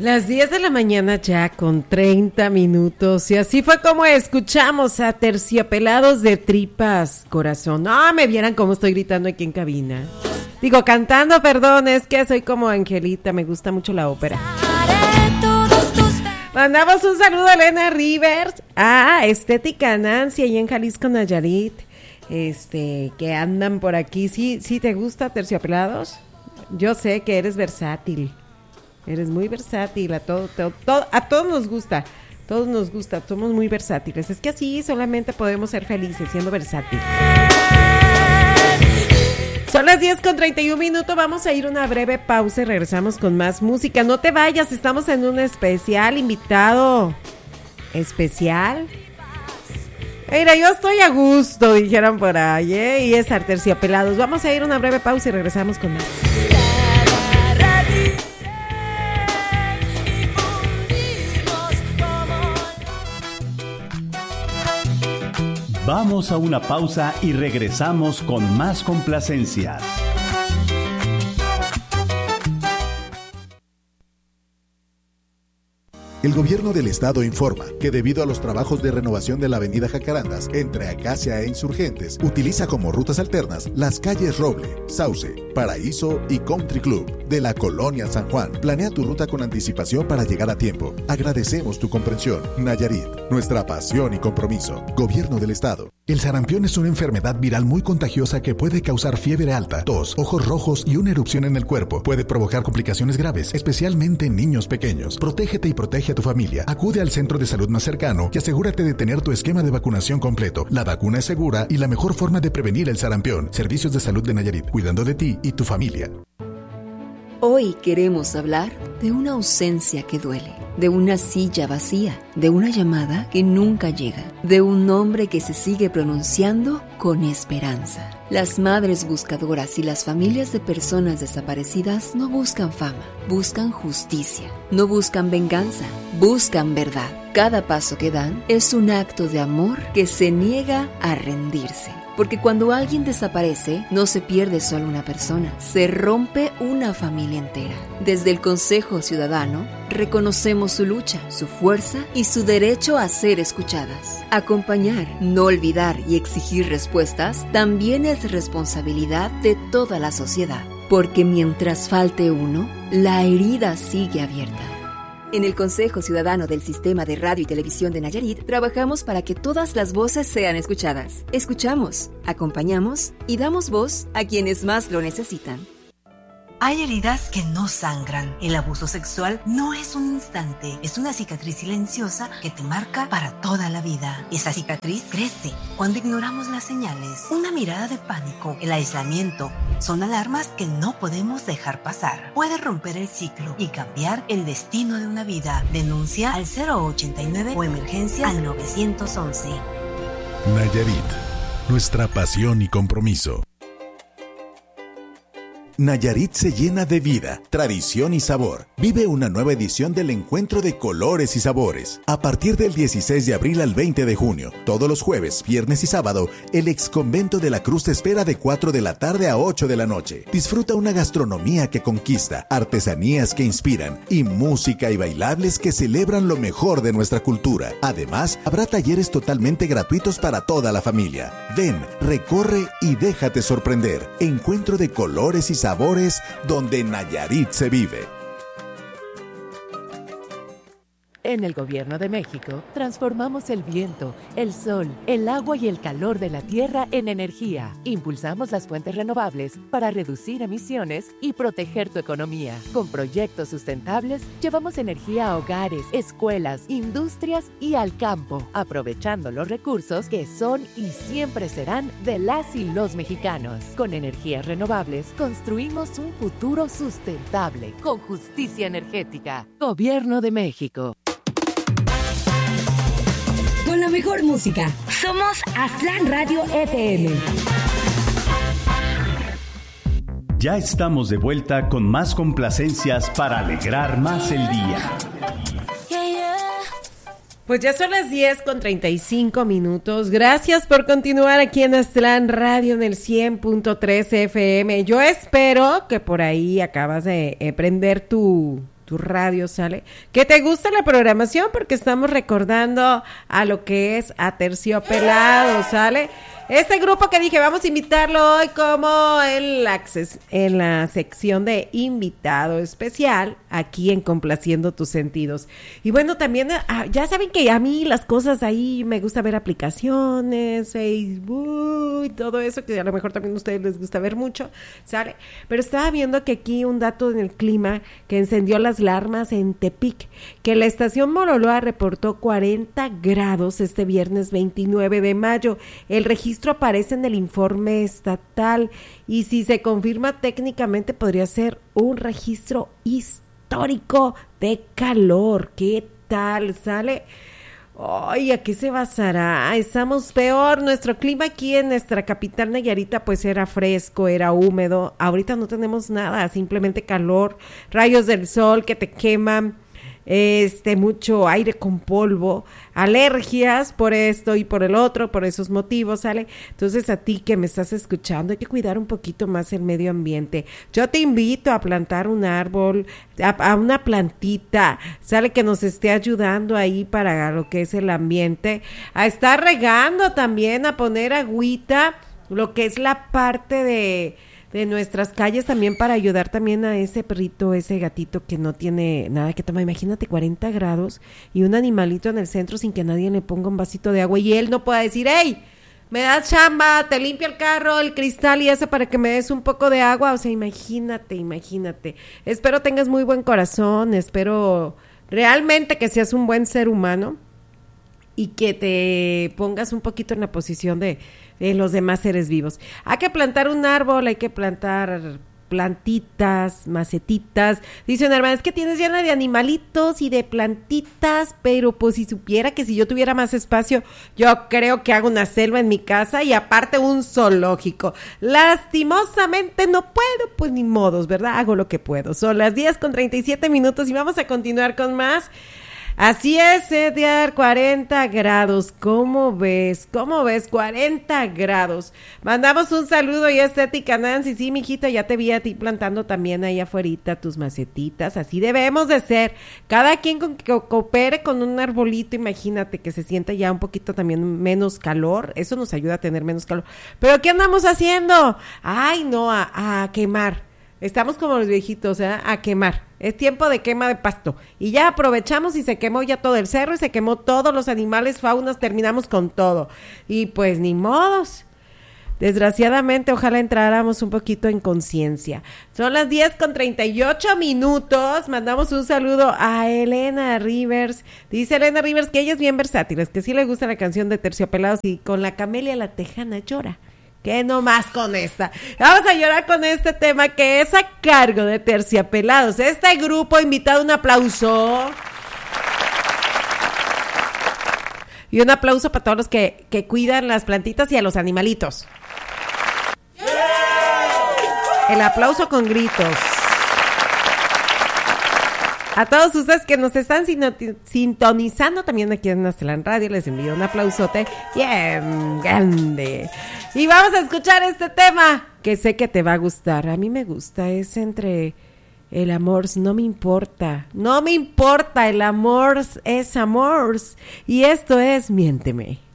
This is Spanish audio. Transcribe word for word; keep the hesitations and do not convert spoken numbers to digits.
Las diez de la mañana ya con treinta minutos y así fue como escuchamos a Terciopelados de Tripas Corazón. No me vieran cómo estoy gritando aquí en cabina. Digo, cantando, perdón, es que soy como Angelita, me gusta mucho la ópera. Mandamos un saludo a Elena Rivers, a Estética Nancy, ahí en Jalisco, Nayarit, este, que andan por aquí. ¿Sí, sí te gusta Terciopelados? Yo sé que eres versátil. Eres muy versátil, a todo, todo, todo, a todos nos gusta, todos nos gusta, somos muy versátiles. Es que así solamente podemos ser felices siendo versátiles. Son las diez con treinta y un minutos, vamos a ir a una breve pausa y regresamos con más música. No te vayas, estamos en un especial, invitado especial. Mira, yo estoy a gusto, dijeron por ahí, ¿eh? Y es Terciopelados. Vamos a ir a una breve pausa y regresamos con más. Vamos a una pausa y regresamos con más complacencias. El gobierno del estado informa que debido a los trabajos de renovación de la avenida Jacarandas entre Acacia e Insurgentes, utiliza como rutas alternas las calles Roble, Sauce, Paraíso y Country Club de la Colonia San Juan. Planea tu ruta con anticipación para llegar a tiempo. Agradecemos tu comprensión. Nayarit, nuestra pasión y compromiso. Gobierno del estado. El sarampión es una enfermedad viral muy contagiosa que puede causar fiebre alta, tos, ojos rojos y una erupción en el cuerpo. Puede provocar complicaciones graves, especialmente en niños pequeños. Protégete y protege a tu familia. Acude al centro de salud más cercano y asegúrate de tener tu esquema de vacunación completo. La vacuna es segura y la mejor forma de prevenir el sarampión. Servicios de Salud de Nayarit, cuidando de ti y tu familia. Hoy queremos hablar de una ausencia que duele, de una silla vacía, de una llamada que nunca llega, de un nombre que se sigue pronunciando con esperanza. Las madres buscadoras y las familias de personas desaparecidas no buscan fama, buscan justicia, no buscan venganza, buscan verdad. Cada paso que dan es un acto de amor que se niega a rendirse. Porque cuando alguien desaparece, no se pierde solo una persona, se rompe una familia entera. Desde el Consejo Ciudadano, reconocemos su lucha, su fuerza y su derecho a ser escuchadas. Acompañar, no olvidar y exigir respuestas también es responsabilidad de toda la sociedad. Porque mientras falte uno, la herida sigue abierta. En el Consejo Ciudadano del Sistema de Radio y Televisión de Nayarit, trabajamos para que todas las voces sean escuchadas. Escuchamos, acompañamos y damos voz a quienes más lo necesitan. Hay heridas que no sangran. El abuso sexual no es un instante, es una cicatriz silenciosa que te marca para toda la vida. Esa cicatriz crece cuando ignoramos las señales. Una mirada de pánico, el aislamiento, son alarmas que no podemos dejar pasar. Puede romper el ciclo y cambiar el destino de una vida. Denuncia al cero ochenta y nueve o emergencias al nueve once. Nayarit, nuestra pasión y compromiso. Nayarit se llena de vida, tradición y sabor. Vive una nueva edición del Encuentro de Colores y Sabores. A partir del dieciséis de abril al veinte de junio, todos los jueves, viernes y sábado, el Exconvento de la Cruz te espera de cuatro de la tarde a ocho de la noche. Disfruta una gastronomía que conquista, artesanías que inspiran y música y bailables que celebran lo mejor de nuestra cultura. Además, habrá talleres totalmente gratuitos para toda la familia. Ven, recorre y déjate sorprender. Encuentro de Colores y Sabores. Sabores donde Nayarit se vive. En el Gobierno de México, transformamos el viento, el sol, el agua y el calor de la tierra en energía. Impulsamos las fuentes renovables para reducir emisiones y proteger tu economía. Con proyectos sustentables, llevamos energía a hogares, escuelas, industrias y al campo, aprovechando los recursos que son y siempre serán de las y los mexicanos. Con energías renovables, construimos un futuro sustentable, con justicia energética. Gobierno de México. Con la mejor música. Somos Aztlán Radio F M. Ya estamos de vuelta con más complacencias para alegrar más el día. Pues ya son las diez con treinta y cinco minutos. Gracias por continuar aquí en Aztlán Radio en el cien punto tres F M. Yo espero que por ahí acabas de eh, prender tu... tu radio, ¿sale? Que te gusta la programación porque estamos recordando a lo que es Aterciopelados, ¿sale? Este grupo que dije, vamos a invitarlo hoy como en la, en la sección de invitado especial, aquí en Complaciendo Tus Sentidos. Y bueno, también, ya saben que a mí las cosas ahí, me gusta ver aplicaciones, Facebook, y todo eso, que a lo mejor también a ustedes les gusta ver mucho, ¿sale? Pero estaba viendo que aquí un dato en el clima que encendió las alarmas en Tepic, que la estación Moroloa reportó cuarenta grados este viernes veintinueve de mayo. El registro aparece en el informe estatal y si se confirma técnicamente podría ser un registro histórico de calor. ¿Qué tal? ¿Sale? Ay, ¿a qué se basará? Estamos peor. Nuestro clima aquí en nuestra capital Nayarita pues era fresco, era húmedo. Ahorita no tenemos nada, simplemente calor, rayos del sol que te queman. Este, mucho aire con polvo, alergias por esto y por el otro, por esos motivos, ¿sale? Entonces a ti que me estás escuchando hay que cuidar un poquito más el medio ambiente. Yo te invito a plantar un árbol, a, a una plantita, ¿sale? Que nos esté ayudando ahí para lo que es el ambiente, a estar regando también, a poner agüita, lo que es la parte de... de nuestras calles también para ayudar también a ese perrito, ese gatito que no tiene nada que tomar. Imagínate cuarenta grados y un animalito en el centro sin que nadie le ponga un vasito de agua y él no pueda decir, hey, me das chamba, te limpia el carro, el cristal y eso para que me des un poco de agua. O sea, imagínate, imagínate. Espero tengas muy buen corazón, espero realmente que seas un buen ser humano y que te pongas un poquito en la posición de de los demás seres vivos. Hay que plantar un árbol, hay que plantar plantitas, macetitas. Dice una hermana, es que tienes llena de animalitos y de plantitas, pero pues si supiera que si yo tuviera más espacio, yo creo que hago una selva en mi casa y aparte un zoológico. Lastimosamente no puedo, pues ni modos, ¿verdad? Hago lo que puedo. Son las diez con treinta y siete minutos y vamos a continuar con más. Así es, Edgar, cuarenta grados, ¿cómo ves? ¿Cómo ves? cuarenta grados. Mandamos un saludo y estética, Nancy, sí, mijita, ya te vi a ti plantando también ahí afuerita tus macetitas, así debemos de ser, cada quien con que coopere con un arbolito, imagínate que se sienta ya un poquito también menos calor, eso nos ayuda a tener menos calor, pero ¿qué andamos haciendo? Ay, no, a, a quemar. Estamos como los viejitos, ¿eh? A quemar. Es tiempo de quema de pasto. Y ya aprovechamos y se quemó ya todo el cerro y se quemó todos los animales, faunas, terminamos con todo. Y pues ni modos. Desgraciadamente, ojalá entráramos un poquito en conciencia. Son las diez con treinta y ocho minutos. Mandamos un saludo a Elena Rivers. Dice Elena Rivers que ella es bien versátil, es que sí le gusta la canción de Terciopelados y con la Camelia la Tejana llora. ¿Qué nomás con esta? Vamos a llorar con este tema que es a cargo de Terciopelados. Este grupo invitado, un aplauso. Y un aplauso para todos los que, que cuidan las plantitas y a los animalitos. El aplauso con gritos. A todos ustedes que nos están sintonizando también aquí en Aztlán Radio, les envío un aplausote bien grande. Y vamos a escuchar este tema que sé que te va a gustar. A mí me gusta, es entre el amor, no me importa, no me importa, el amor es amor. Y esto es Miénteme.